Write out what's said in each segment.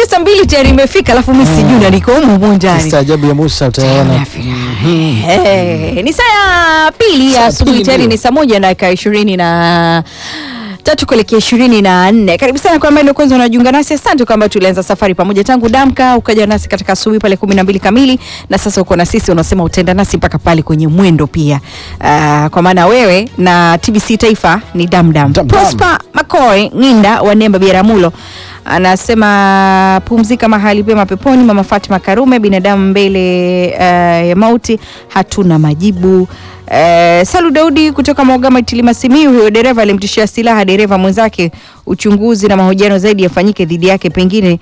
Unajua saa 2 tayari imefika alafu mimi sijui na niko huko ndani. Staajabu ya Musa utaona. Ni saa 2 ya asubuhi, tayari ni saa 1:20 na 3 kuelekea 24. Karibu sana kwa mbele kwanza unajiunga nasi. Asante kwamba tulianza safari pamoja tangu damka ukaja nasi katika asubuhi pale 12 kamili na sasa uko na sisi unasema utaenda nasi mpaka pale kwenye mwendo pia. Kwa maana wewe na TBC Taifa ni damdam. Prosper Makoe Ninda wa Nemba Biaramulo anasema pumzika mahali pema peponi. Mama Fatima Karume, binadamu mbele ya mauti hatuna majibu. Salu Daudi kutoka Mogama Itilima Simiyu, huyo dereva alimtishia silaha dereva mwenzake, uchunguzi na mahojiano zaidi yafanyike dhidi yake, pengine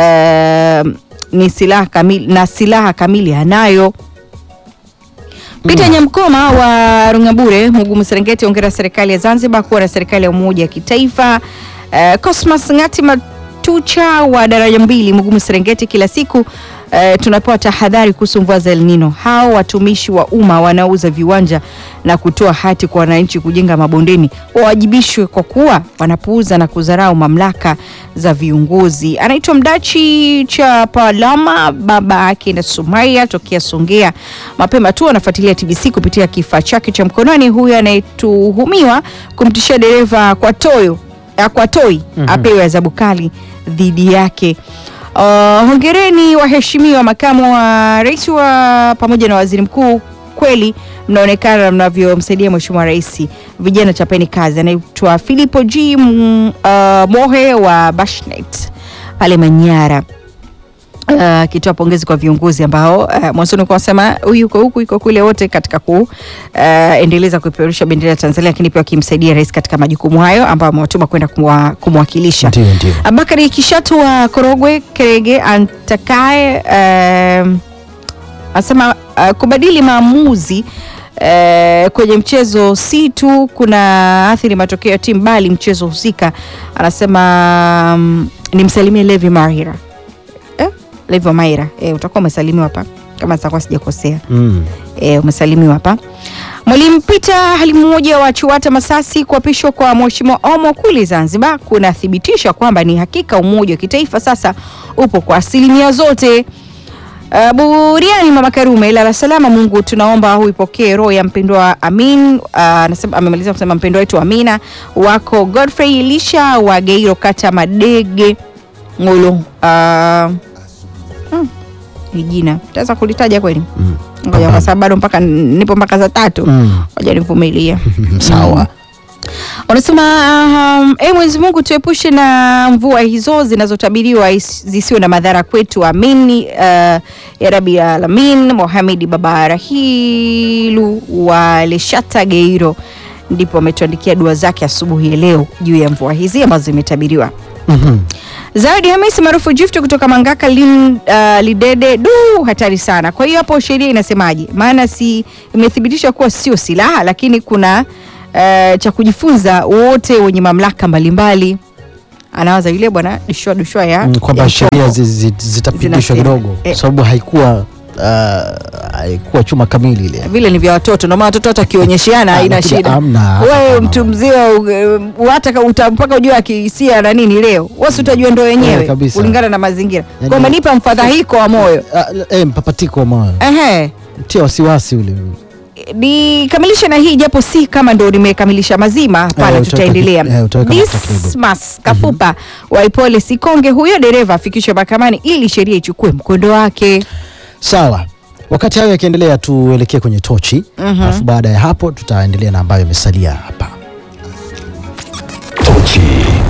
ni silaha kamili na silaha kamili anayo. Peter Nyamkoma wa Rungabure Mugumu Serengeti, ongera serikali ya Zanzibar kuwa na serikali ya umoja ya kitaifa. Cosmas Ngati Matucha wa Daraja 2 Mugumu Serengeti, kila siku tunapewa tahadhari kuhusu mvua za El Nino. Hao watumishi wa umma wanauza viwanja na kutoa hati kwa wananchi kujenga mabondeni wawajibishwe kwa kuwa wanapuuza na kudharau mamlaka za viongozi. Anaitwa Mdachi cha Palama, baba yake na Sumaya tokea Songea. Mapema tu anafuatilia TBC kupitia kifaa chake cha mkononi. Huyu anayetuhumiwa kumtishia dereva kwa toi apewe adhabu kali dhidi yake. Hongereni waheshimiwa makamu wa rais wa pamoja na waziri mkuu, kweli mnaonekana mnavyomsaidia mheshimiwa rais. Vijana chapeni kazi. Anaitwa Filipo G Mohe wa Bashnet pale Manyara. Kitoa pongezi kwa viongozi ambao mwanzoni kwa kusema huyu yuko huku yuko kule, wote katika kuendeleza kuipeperusha bendera ya Tanzania, lakini pia kimsaidia rais katika majukumu hayo ambao amewatuma kwenda kumwakilisha. Ndio. Abakari Kishatu wa Korogwe Kerege antakae anasema kubadili maamuzi kwenye mchezo si tu kuna athiri matokeo ya timu bali mchezo husika. Anasema nimsalimie Levi Mahira. Levi Mahira, utakuwa umesalimiwa hapa kama sitakuwa sijakosea. Umesalimiwa hapa. Mwalimu Peter hali mmoja wa Chiwata Masasi kuapishwa kwa Mheshimiwa Omo kule Zanzibar kunathibitisha kwamba ni hakika umoja wa kitaifa sasa upo kwa asilimia zote. Buriani Mama Karume ila salama, Mungu tunaomba huipokee roho ya mpendwa Amin. Anasema amemaliza kusema mpendwa wetu Amina wako Godfrey Elisha wa Geiro kata Madege Ngolo. Ni jina taweza kulitaja kweli? Ngoja kwa sababu bado mpaka nipo mpaka za 3. Ngoja nivumilie. Sawa. Wanasema Mwenyezi Mungu tuepushe na mvua hizo zinazotabiriwa zisiwe na madhara kwetu. Amin ya Rabbi Alamin. Mohamed Baba Rahilu wa Leshata Geiro ndipo ametuandikia dua zake asubuhi leo juu ya mvua hizi ambazo zimetabiriwa. Zawadi Hamisi maarufu Gift kutoka Mangaka Lidede hatari sana. Kwa hiyo hapo sheria inasemaje? Maana si imethibitisha kuwa sio silaha, lakini kuna cha kujifunza wote wenye mamlaka mbalimbali. Anawaza yule bwana dushwa ya kwamba sheria zitapitishwa kidogo sababu haikuwa chuma kamili ile. Vile ni vya watoto, ndio maana watoto hata kionyeshiana haina shida. Wewe mtu mzee hata utampaka ujue akisia na nini leo. Wewe utajua ndio wenyewe kulingana na mazingira. Yani, kwa manipa mfadhaiko wa moyo. Mpapatiko wa moyo. Tia wasiwasi ule. Nikamilisha na hii japo si kama ndo nimekamilisha mazima, hapana, tutaendelea. Dismas Kafupa wa Ipole Sikonge, huyo dereva afikishwe mahakamani ili sheria ichukue mkondo wake. Sawa. Wakati hayo yakiendelea tuelekee kwenye tochi. Alafu baada ya hapo tutaendelea na ambayo imesalia hapa. Tochi.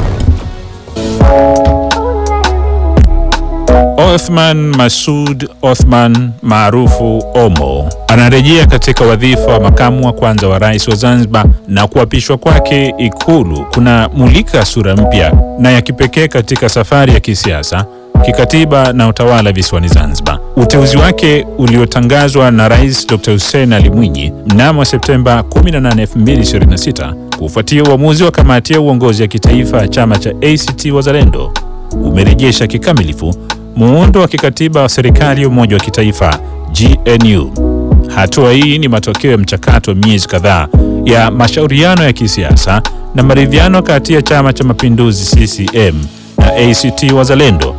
Othman Masoud Othman maarufu Omo anarejea katika wadhifa wa makamu wa kwanza wa rais wa Zanzibar, na kuapishwa kwake Ikulu kuna mulika sura mpya na ya kipekee katika safari ya kisiasa, kikatiba na utawala visiwani Zanzibar. Uteuzi wake uliotangazwa na Rais Dr. Hussein Ali Mwinyi mnamo Septemba 18, 2026 kufuatia uamuzi wa kamati ya uongozi ya kitaifa ya chama cha ACT Wazalendo umerejesha kikamilifu muundo wa kikatiba wa serikali ya umoja wa kitaifa GNU. Hatua hii ni matokeo ya mchakato wa miezi kadhaa ya mashauriano ya kisiasa na maridhiano kati ya Chama cha Mapinduzi CCM na ACT Wazalendo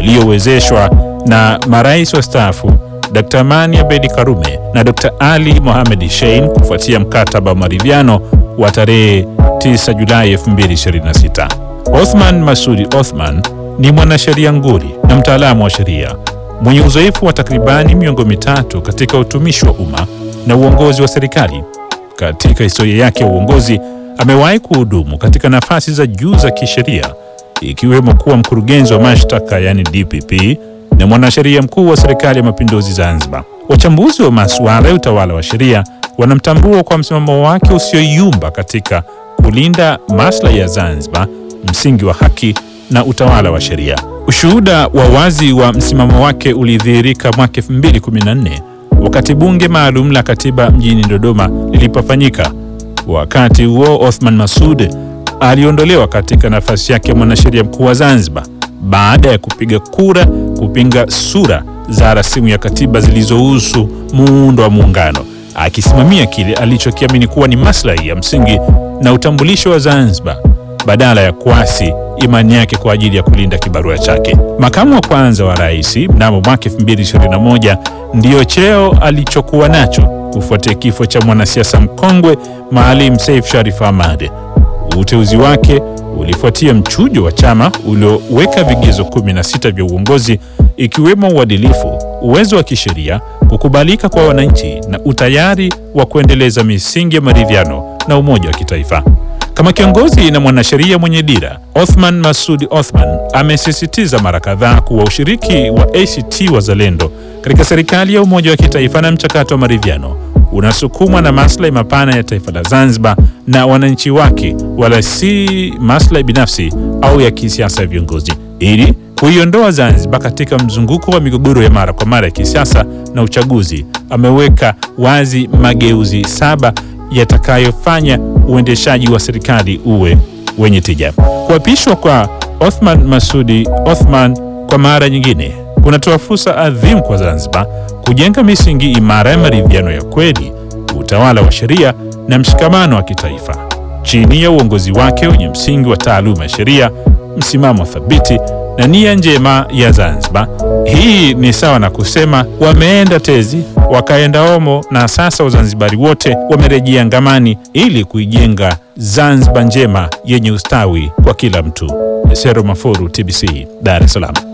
yaliyowezeshwa na marais wastaafu Dr. Amani Abeid Karume na Dr. Ali Mohamed Shein kufuatia mkataba wa maridhiano wa tarehe 9 Julai 2026. Othman Masoud Othman ni mwanasheria nguli na mtaalamu wa sheria mwenye uzoefu wa takribani miongo mitatu katika utumishi wa umma na uongozi wa serikali. Katika historia yake ya uongozi amewahi kuhudumu katika nafasi za juu za kisheria, ikiwemo kuwa mkurugenzi wa mashtaka yani DPP na mwanasheria mkuu wa serikali ya mapinduzi Zanzibar. Wachambuzi wa masuala ya utawala wa sheria wanamtambua kwa msimamo wake usioyumba katika kulinda maslahi ya Zanzibar, msingi wa haki na utawala wa sheria. Ushuhuda wa wazi wa msimamo wake ulidhihirika mwaka 2014 wakati bunge maalum la katiba mjini Dodoma lilipofanyika. Wakati huo Othman Masoud aliondolewa katika nafasi yake ya mwanasheria mkuu wa Zanzibar baada ya kupiga kura kupinga sura za rasimu ya katiba zilizohusu muundo wa muungano, akisimamia kile alichokiamini kuwa ni maslahi ya msingi na utambulisho wa Zanzibar badala ya kuasi imani yake kwa ajili ya kulinda kibarua chake. Makamu wa kwanza wa rais mnamo mwaka 2021 ndiyo cheo alichokuwa nacho kufuatia kifo cha mwanasiasa mkongwe Maalim Seif Sharif Hamad. Uteuzi wake ulifuatia mchujo wa chama ulioweka vigezo 16 vya uongozi, ikiwemo uadilifu, uwezo wa kisheria, kukubalika kwa wananchi na utayari wa kuendeleza misingi ya maridhiano na umoja wa kitaifa. Kama kiongozi na mwanasheria mwenye dira, Othman Masoud Othman amesisitiza mara kadhaa kuwa ushiriki wa ACT Wazalendo katika serikali ya umoja wa kitaifa na mchakato wa maridhiano unasukumwa na maslahi mapana ya taifa la Zanzibar na wananchi wake, wala si maslahi binafsi au ya kisiasa ya viongozi. Ili kuiondoa Zanzibar katika mzunguko wa migogoro ya mara kwa mara ya kisiasa na uchaguzi, ameweka wazi mageuzi 7 yatakayofanya uendeshaji wa serikali uwe wenye tija. Kuapishwa kwa Othman Masoud Othman kwa mara nyingine kunatoa fursa adhimu kwa Zanzibar kujenga misingi imara ya maridhiano ya kweli, utawala wa sheria na mshikamano wa kitaifa. Chini ya uongozi wake wenye msingi wa taaluma ya sheria, msimamo thabiti na nia njema ya Zanzibar, hii ni sawa na kusema wameenda tezi wakaenda omo, na sasa Wazanzibari wote wamerejea ngamani ili kuijenga Zanzibar njema yenye ustawi kwa kila mtu. Sero Mafuru, TBC, Dar es Salaam.